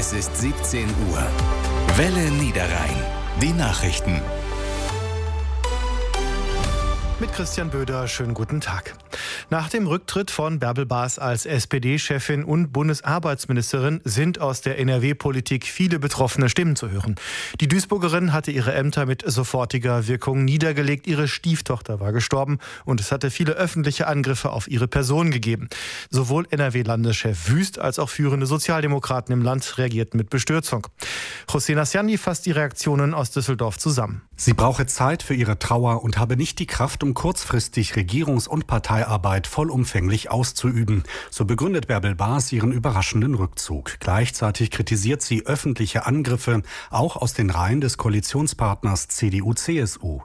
Es ist 17 Uhr. Welle Niederrhein. Die Nachrichten. Mit Christian Böder, schönen guten Tag. Nach dem Rücktritt von Bärbel Baas als SPD-Chefin und Bundesarbeitsministerin sind aus der NRW-Politik viele betroffene Stimmen zu hören. Die Duisburgerin hatte ihre Ämter mit sofortiger Wirkung niedergelegt. Ihre Stieftochter war gestorben und es hatte viele öffentliche Angriffe auf ihre Person gegeben. Sowohl NRW-Landeschef Wüst als auch führende Sozialdemokraten im Land reagierten mit Bestürzung. José Nasciani fasst die Reaktionen aus Düsseldorf zusammen. Sie brauche Zeit für ihre Trauer und habe nicht die Kraft, um kurzfristig Regierungs- und Parteiarbeit vollumfänglich auszuüben. So begründet Bärbel Baas ihren überraschenden Rückzug. Gleichzeitig kritisiert sie öffentliche Angriffe, auch aus den Reihen des Koalitionspartners CDU-CSU.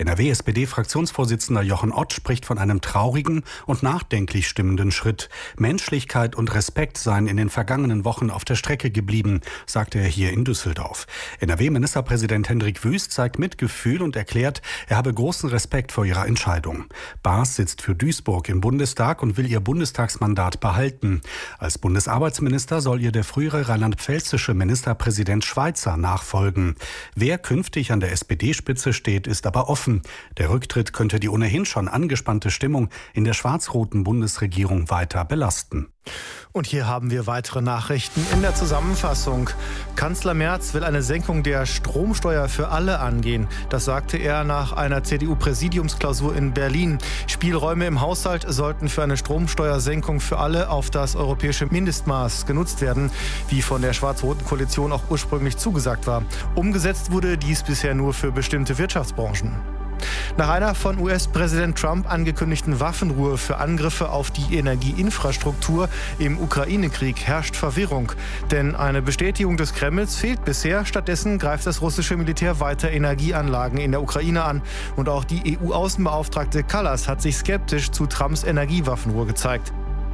NRW-SPD-Fraktionsvorsitzender Jochen Ott spricht von einem traurigen und nachdenklich stimmenden Schritt. Menschlichkeit und Respekt seien in den vergangenen Wochen auf der Strecke geblieben, sagte er hier in Düsseldorf. NRW-Ministerpräsident Hendrik Wüst zeigt Mitgefühl und erklärt, er habe großen Respekt vor ihrer Entscheidung. Baas sitzt für Duisburg im Bundestag und will ihr Bundestagsmandat behalten. Als Bundesarbeitsminister soll ihr der frühere rheinland-pfälzische Ministerpräsident Schweizer nachfolgen. Wer künftig an der SPD-Spitze steht, ist aber offen. Der Rücktritt könnte die ohnehin schon angespannte Stimmung in der schwarz-roten Bundesregierung weiter belasten. Und hier haben wir weitere Nachrichten in der Zusammenfassung. Kanzler Merz will eine Senkung der Stromsteuer für alle angehen. Das sagte er nach einer CDU-Präsidiumsklausur in Berlin. Spielräume im Haushalt sollten für eine Stromsteuersenkung für alle auf das europäische Mindestmaß genutzt werden, wie von der schwarz-roten Koalition auch ursprünglich zugesagt war. Umgesetzt wurde dies bisher nur für bestimmte Wirtschaftsbranchen. Nach einer von US-Präsident Trump angekündigten Waffenruhe für Angriffe auf die Energieinfrastruktur im Ukraine-Krieg herrscht Verwirrung. Denn eine Bestätigung des Kremls fehlt bisher. Stattdessen greift das russische Militär weiter Energieanlagen in der Ukraine an. Und auch die EU-Außenbeauftragte Kallas hat sich skeptisch zu Trumps Energiewaffenruhe gezeigt.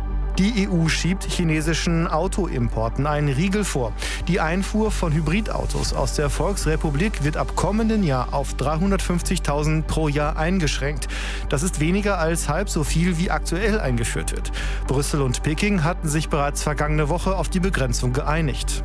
Die EU schiebt chinesischen Autoimporten einen Riegel vor. Die Einfuhr von Hybridautos aus der Volksrepublik wird ab kommenden Jahr auf 350.000 pro Jahr eingeschränkt. Das ist weniger als halb so viel, wie aktuell eingeführt wird. Brüssel und Peking hatten sich bereits vergangene Woche auf die Begrenzung geeinigt.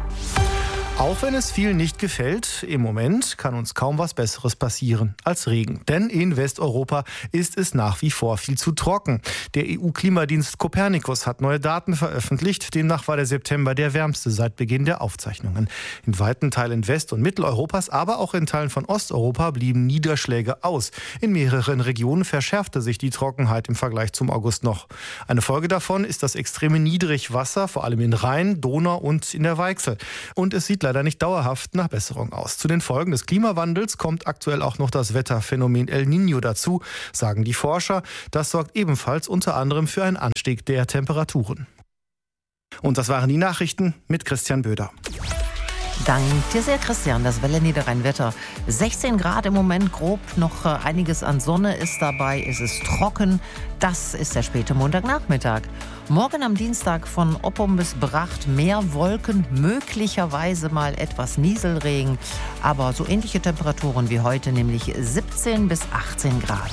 Auch wenn es vielen nicht gefällt, im Moment kann uns kaum was Besseres passieren als Regen. Denn in Westeuropa ist es nach wie vor viel zu trocken. Der EU-Klimadienst Copernicus hat neue Daten veröffentlicht. Demnach war der September der wärmste seit Beginn der Aufzeichnungen. In weiten Teilen West- und Mitteleuropas, aber auch in Teilen von Osteuropa blieben Niederschläge aus. In mehreren Regionen verschärfte sich die Trockenheit im Vergleich zum August noch. Eine Folge davon ist das extreme Niedrigwasser, vor allem in Rhein, Donau und in der Weichsel. Und es sieht leider nicht dauerhaft nach Besserung aus. Zu den Folgen des Klimawandels kommt aktuell auch noch das Wetterphänomen El Niño dazu, sagen die Forscher. Das sorgt ebenfalls unter anderem für einen Anstieg der Temperaturen. Und das waren die Nachrichten mit Christian Böder. Dank dir sehr, Christian. Das Welle Niederrhein-Wetter. 16 Grad im Moment, grob noch einiges an Sonne ist dabei. Es ist trocken. Das ist der späte Montagnachmittag. Morgen am Dienstag von Oppum bis Bracht mehr Wolken, möglicherweise mal etwas Nieselregen. Aber so ähnliche Temperaturen wie heute, nämlich 17 bis 18 Grad.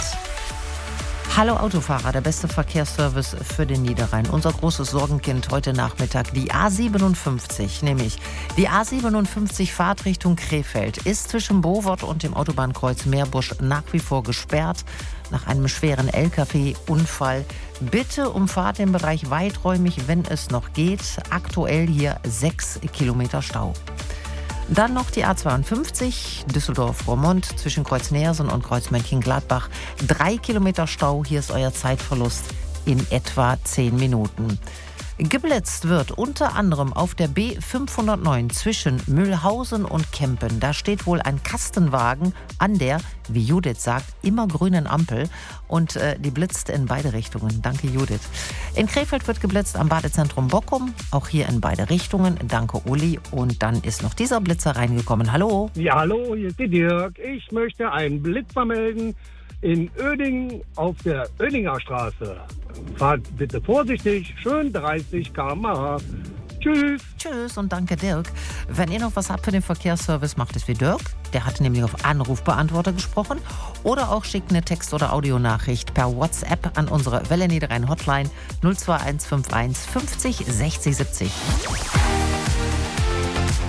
Hallo Autofahrer, der beste Verkehrsservice für den Niederrhein. Unser großes Sorgenkind heute Nachmittag, die A57, nämlich die A57 Fahrtrichtung Krefeld, ist zwischen Bowort und dem Autobahnkreuz Meerbusch nach wie vor gesperrt. Nach einem schweren LKW-Unfall. Bitte umfahrt den Bereich weiträumig, wenn es noch geht. Aktuell hier 6 Kilometer Stau. Dann noch die A52 Düsseldorf-Roermond zwischen Kreuz Neersen und Kreuz Mönchengladbach. 3 Kilometer Stau, hier ist euer Zeitverlust in etwa 10 Minuten. Geblitzt wird unter anderem auf der B509 zwischen Mühlhausen und Kempen. Da steht wohl ein Kastenwagen an der, wie Judith sagt, immer grünen Ampel. Und die blitzt in beide Richtungen. Danke, Judith. In Krefeld wird geblitzt am Badezentrum Bockum. Auch hier in beide Richtungen. Danke, Uli. Und dann ist noch dieser Blitzer reingekommen. Hallo. Ja, hallo, hier ist die Dirk. Ich möchte einen Blitzer melden in Oeding auf der Oedinger Straße. Fahrt bitte vorsichtig, schön 30 km/h. Tschüss. Tschüss und danke, Dirk. Wenn ihr noch was habt für den Verkehrsservice, macht es wie Dirk. Der hat nämlich auf Anrufbeantworter gesprochen. Oder auch schickt eine Text- oder Audionachricht per WhatsApp an unsere Welle Niederrhein Hotline 02151 50 60 70.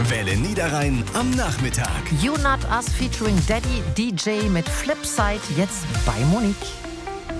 Welle Niederrhein am Nachmittag. You Not Us featuring Daddy DJ mit Flipside jetzt bei Monique.